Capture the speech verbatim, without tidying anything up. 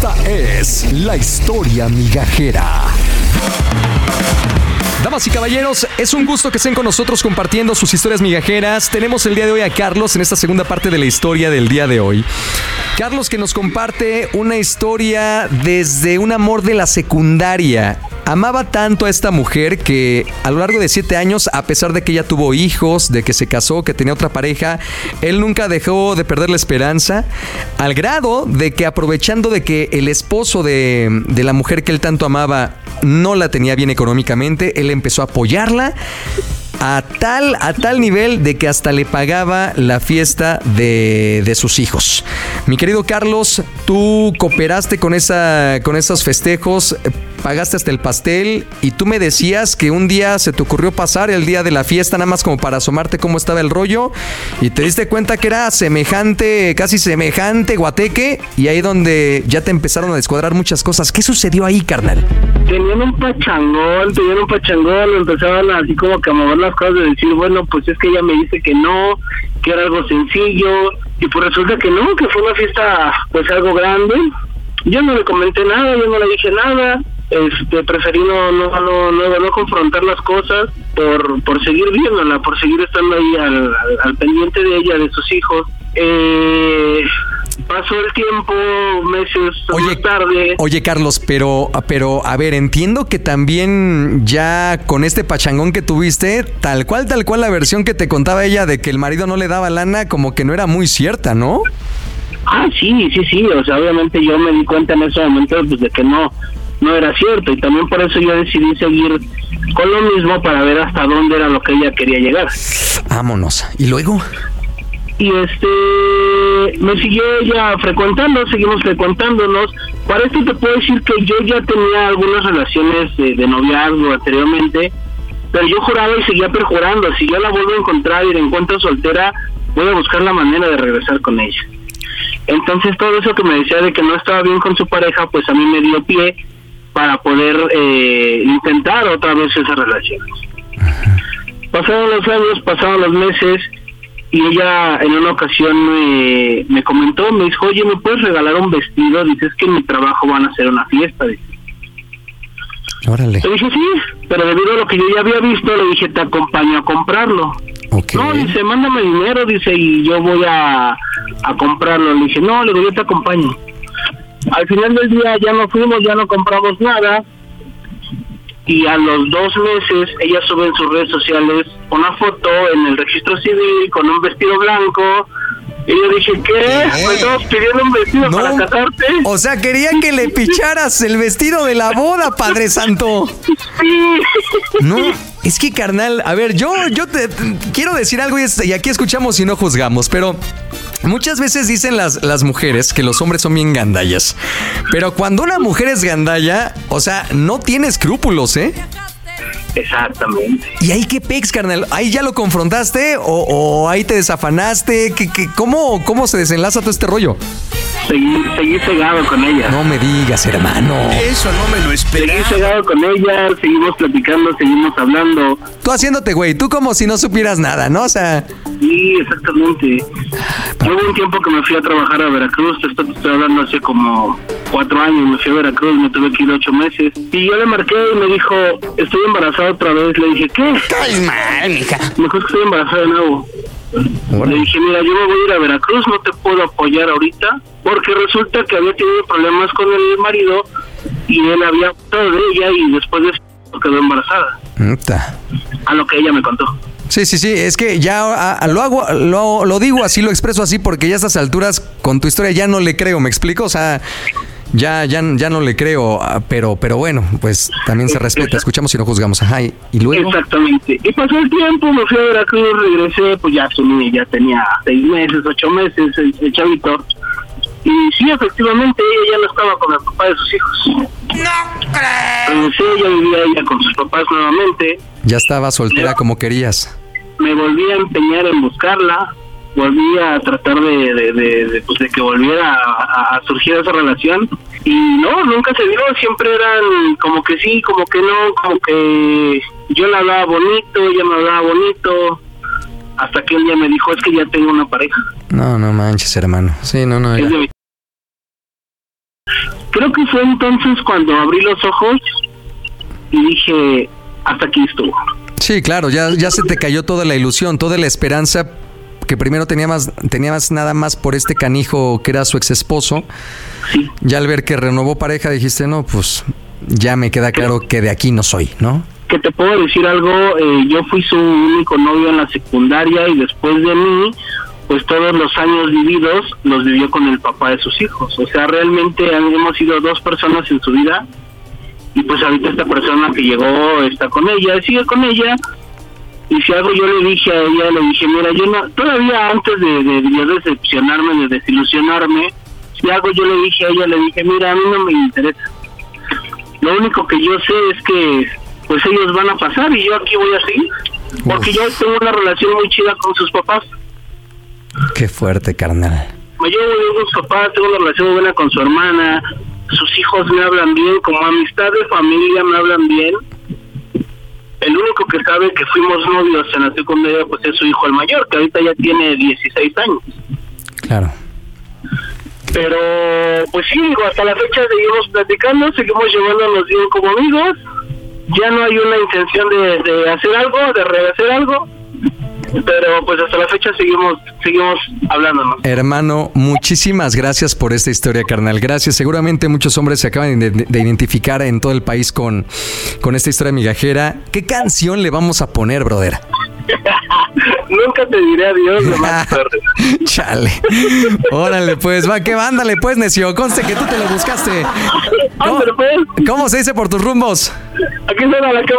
Esta es la historia migajera. Damas y caballeros, es un gusto que estén con nosotros compartiendo sus historias migajeras. Tenemos el día de hoy a Carlos en esta segunda parte de la historia del día de hoy. Carlos, que nos comparte una historia desde un amor de la secundaria. Amaba tanto a esta mujer que a lo largo de siete años, a pesar de que ella tuvo hijos, de que se casó, que tenía otra pareja, él nunca dejó de perder la esperanza, al grado de que, aprovechando de que el esposo de, de la mujer que él tanto amaba no la tenía bien económicamente, él empezó a apoyarla a tal, a tal nivel de que hasta le pagaba la fiesta de, de sus hijos. Mi querido Carlos, tú cooperaste con, esa, con esos festejos, pagaste hasta el pastel, y tú me decías que un día se te ocurrió pasar el día de la fiesta nada más como para asomarte cómo estaba el rollo, y te diste cuenta que era semejante, casi semejante guateque, y ahí donde ya te empezaron a descuadrar muchas cosas. ¿Qué sucedió ahí, carnal? Tenían un pachangón, tenían un pachangón, empezaban así como que a mover las cosas, de decir, bueno, pues es que ella me dice que no, que era algo sencillo, y pues resulta que no, que fue una fiesta pues algo grande. Yo no le comenté nada, yo no le dije nada, este preferí no no no no, no confrontar las cosas por por seguir viéndola, por seguir estando ahí al, al, al pendiente de ella, de sus hijos. Eh, pasó el tiempo, meses oye, más tarde. Oye, Carlos, pero, pero, a ver, entiendo que también ya con este pachangón que tuviste, tal cual, tal cual la versión que te contaba ella de que el marido no le daba lana, como que no era muy cierta, ¿no? Ah, sí, sí, sí, o sea, obviamente yo me di cuenta en ese momento pues, de que no, no era cierto, y también por eso yo decidí seguir con lo mismo para ver hasta dónde era lo que ella quería llegar. Vámonos. ¿Y luego? Y este, me siguió ella frecuentando, seguimos frecuentándonos. Para esto te puedo decir que yo ya tenía algunas relaciones de, de noviazgo anteriormente, pero yo juraba y seguía perjurando, si yo la vuelvo a encontrar y la encuentro soltera, voy a buscar la manera de regresar con ella. Entonces todo eso que me decía de que no estaba bien con su pareja, pues a mí me dio pie para poder eh, intentar otra vez esa relación. Pasaron los años, pasaron los meses, y ella en una ocasión me, me comentó, me dijo, oye, ¿me puedes regalar un vestido? Dice, es que en mi trabajo van a hacer una fiesta. Dice. Órale. Le dije, sí, pero debido a lo que yo ya había visto, le dije, te acompaño a comprarlo. Okay. No, dice, mándame dinero, dice, y yo voy a, a comprarlo. Le dije, no, le digo, yo te acompaño. Al final del día ya no fuimos, ya no compramos nada, y a los dos meses ella sube en sus redes sociales una foto en el registro civil con un vestido blanco, y yo dije, ¿qué? ¿Me estamos pidiendo un vestido no, para casarte? O sea, quería que le picharas el vestido de la boda, Padre Santo. Sí. No, es que, carnal, a ver, yo, yo te, te quiero decir algo, y, es, y aquí escuchamos y no juzgamos, pero muchas veces dicen las, las mujeres que los hombres son bien gandallas. Pero cuando una mujer es gandalla, o sea, no tiene escrúpulos, ¿eh? Exactamente. ¿Y ahí qué pex, carnal? ¿Ahí ya lo confrontaste o, o ahí te desafanaste? ¿Qué, qué, cómo, ¿Cómo se desenlaza todo este rollo? Seguí, seguí cegado con ella. No me digas, hermano. Eso no me lo esperaba. Seguí cegado con ella, seguimos platicando, seguimos hablando. Tú haciéndote, güey, tú como si no supieras nada, ¿no? O sea... Sí, exactamente. Hubo un tiempo que me fui a trabajar a Veracruz, esto te estoy hablando hace como cuatro años, me fui a Veracruz, me tuve que ir ocho meses, y yo le marqué y me dijo, estoy embarazada otra vez. Le dije, ¿qué? Calma, mija. Me dijo que estoy embarazada de nuevo. Bueno. Le dije, mira, yo me voy a ir a Veracruz, no te puedo apoyar ahorita, porque resulta que había tenido problemas con el marido, y él había hablado de ella, y después de eso quedó embarazada. Está. A lo que ella me contó. Sí, sí, sí, es que ya a, a, lo hago, lo, lo digo así, lo expreso así, porque ya a estas alturas con tu historia ya no le creo, ¿me explico? O sea, ya, ya, ya no le creo, pero, pero bueno, pues también se respeta, escuchamos y no juzgamos. Ajá, y, y luego. Exactamente. Y pasó el tiempo, me fui a Veracruz, regresé, pues ya asumí, ya tenía seis meses, ocho meses, el, el chavito. Y sí, efectivamente, ella ya no estaba con el papá de sus hijos. ¡No crees! Regresé, ya vivía ella con sus papás nuevamente. Ya estaba soltera como querías. Me volví a empeñar en buscarla, volví a tratar de, de, de, de, pues de que volviera a, a surgir esa relación, y no, nunca se dio, siempre eran como que sí, como que no, como que yo la hablaba bonito, ella me hablaba bonito, hasta que un día me dijo, es que ya tengo una pareja. No, no manches, hermano. Sí, no, no. ¿Qué fue entonces cuando abrí los ojos y dije, hasta aquí estuvo. Sí, claro, ya, ya se te cayó toda la ilusión, toda la esperanza que primero tenías, tenías nada más por este canijo que era su ex esposo. Sí. Ya al ver que renovó pareja dijiste, no, pues ya me queda claro que de aquí no soy, ¿no? Que te puedo decir algo, eh, yo fui su único novio en la secundaria y después de mí, pues todos los años vividos los vivió con el papá de sus hijos. O sea, realmente hemos sido dos personas en su vida y pues ahorita esta persona que llegó está con ella, sigue con ella. Y si algo yo le dije a ella, le dije, mira, yo no, todavía antes de, de, de decepcionarme, de desilusionarme, si algo yo le dije a ella, le dije, mira, a mí no me interesa. Lo único que yo sé es que pues ellos van a pasar y yo aquí voy a seguir. Porque yo tengo una relación muy chida con sus papás. Qué fuerte, carnal. Me llevo bien con sus papás, tengo una relación muy buena con su hermana, sus hijos me hablan bien, como amistad de familia me hablan bien. El único que sabe que fuimos novios en la secundaria pues es su hijo el mayor, que ahorita ya tiene dieciséis años. Claro. Pero pues sí, digo, hasta la fecha seguimos platicando, seguimos llevándonos bien como amigos. Ya no hay una intención de, de hacer algo, de rehacer algo, pero pues hasta la fecha seguimos seguimos hablándonos. Hermano, muchísimas gracias por esta historia, carnal. Gracias. Seguramente muchos hombres se acaban de, de identificar en todo el país con, con esta historia migajera. ¿Qué canción le vamos a poner, brother? Nunca te diré adiós, nomás tarde. Chale. Órale, pues, va, que vándale, pues, necio. Conste que tú te lo buscaste. ¿Cómo, Ándale, pues. ¿Cómo se dice por tus rumbos? Aquí suena la cama.